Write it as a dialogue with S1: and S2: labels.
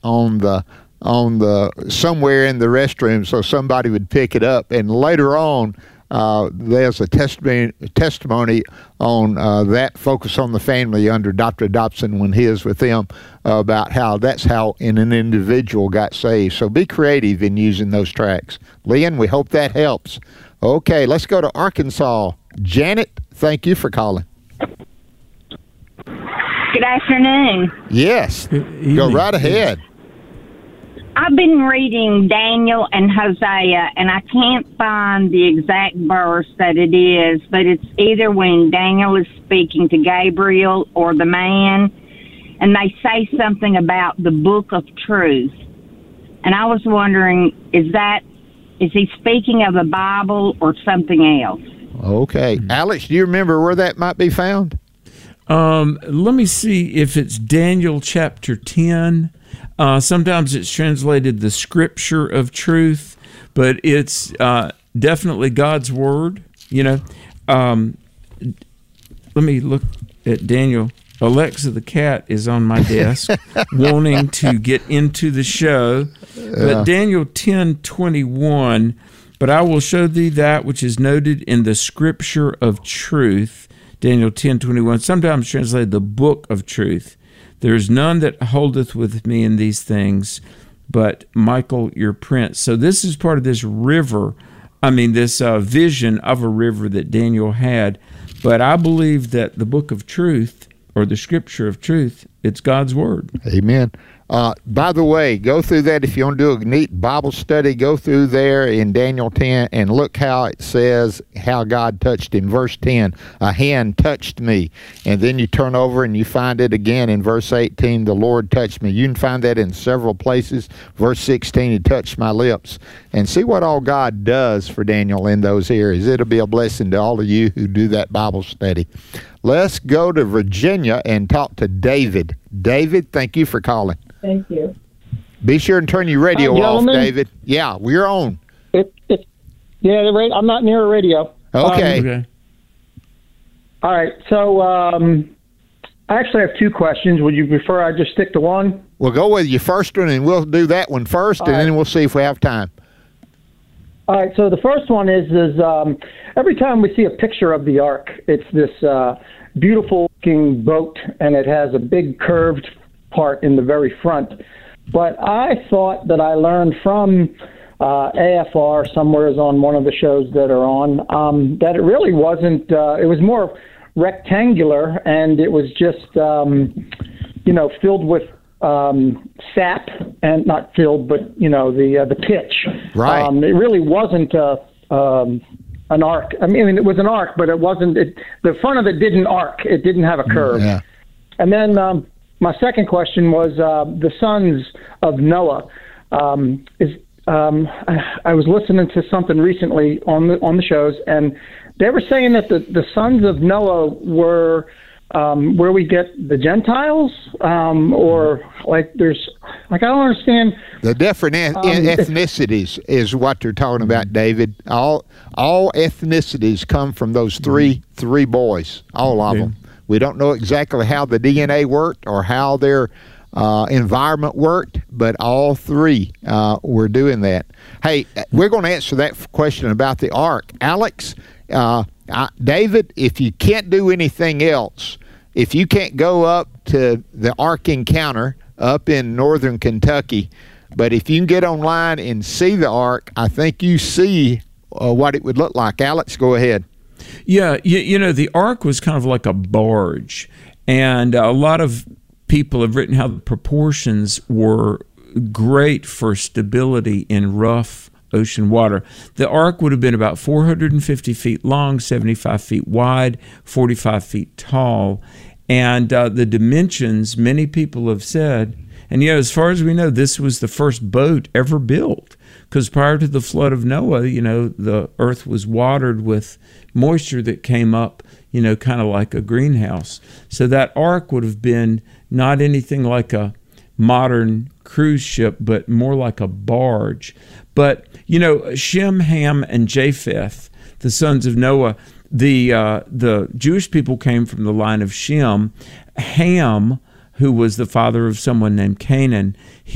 S1: on the somewhere in the restroom so somebody would pick it up. And later on, there's a testimony on that Focus on the Family under Dr. Dobson when he is with them about how that's how an individual got saved. So be creative in using those tracks. Lynn, we hope that helps. Okay, let's go to Arkansas. Janet, thank you for calling.
S2: Good afternoon.
S1: Yes, go right ahead.
S2: I've been reading Daniel and Hosea, and I can't find the exact verse that it is, but it's either when Daniel is speaking to Gabriel or the man, and they say something about the book of truth. And I was wondering, is he speaking of the Bible or something else?
S1: Okay. Alex, do you remember where that might be found?
S3: Let me see if it's Daniel chapter 10. Sometimes it's translated the scripture of truth, but it's definitely God's word. Let me look at Daniel. Alexa the cat is on my desk wanting to get into the show. But Daniel 10:21, but I will show thee that which is noted in the scripture of truth. Daniel 10:21, sometimes translated the book of truth. There is none that holdeth with me in these things, but Michael your prince. So this is part of this this vision of a river that Daniel had. But I believe that the book of truth, or the scripture of truth, it's God's word.
S1: Amen. By the way, go through that. If you want to do a neat Bible study, go through there in Daniel 10 and look how it says how God touched him. Verse 10, a hand touched me. And then you turn over and you find it again in verse 18, the Lord touched me. You can find that in several places. Verse 16, he touched my lips. And see what all God does for Daniel in those areas. It'll be a blessing to all of you who do that Bible study. Let's go to Virginia and talk to David. David, thank you for calling.
S4: Thank you.
S1: Be sure and turn your radio off, David. Yeah, we're on.
S4: I'm not near a radio.
S1: Okay.
S4: All right. So I actually have two questions. Would you prefer I just stick to one?
S1: We'll go with your first one, and we'll do that one first, and then we'll see if we have time.
S4: All right. So the first one is every time we see a picture of the Ark, it's this beautiful-looking boat, and it has a big curved part in the very front. But I thought that I learned from AFR, somewhere is on one of the shows that are on, that it really wasn't, it was more rectangular, and it was just, filled with sap, and not filled, but, the pitch.
S1: Right.
S4: It really wasn't an arc. I mean, it was an arc, but it wasn't, the front of it didn't arc. It didn't have a curve.
S1: Yeah.
S4: And then my second question was the sons of Noah. I was listening to something recently on the shows, and they were saying that the sons of Noah were where we get the Gentiles, or like there's I don't understand.
S1: The different ethnicities is what they're talking about, David. All ethnicities come from those three boys, all of them. We don't know exactly how the DNA worked or how their environment worked, but all three were doing that. Hey, we're going to answer that question about the Ark. Alex, David, if you can't do anything else, if you can't go up to the Ark Encounter up in northern Kentucky, but if you can get online and see the Ark, I think you see what it would look like. Alex, go ahead.
S3: Yeah, the Ark was kind of like a barge, and a lot of people have written how the proportions were great for stability in rough ocean water. The Ark would have been about 450 feet long, 75 feet wide, 45 feet tall, and the dimensions, many people have said, and as far as we know, this was the first boat ever built, because prior to the flood of Noah, the earth was watered with moisture that came up, kind of like a greenhouse. So that Ark would have been not anything like a modern cruise ship, but more like a barge. But, Shem, Ham, and Japheth, the sons of Noah, the Jewish people came from the line of Shem. Ham, who was the father of someone named Canaan,